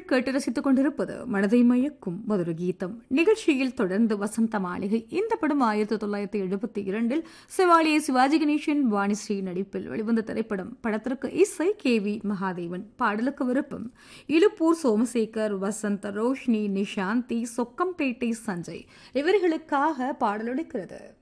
கேட்டு ரசித்துக் கொண்டிருப்பது மனதை மயக்கும் மதுர கீதம் நிகழ்ச்சியில் தொடர்ந்து வசந்த மாளிகை. இந்த படம் 1972 செவாலிய சிவாஜி கணேசன் வாணிஸ்ரீ நடிப்பில் வெளிவந்த திரைப்படம். படத்திற்கு இசை KV மகாதேவன், பாடலுக்கு விருப்பம் இலுப்பூர் சோமசேகர், வசந்த், ரோஷினி, நிஷாந்தி, சொக்கம்பேட்டை சஞ்சய். இவர்களுக்காக பாடலொலிக்கிறது.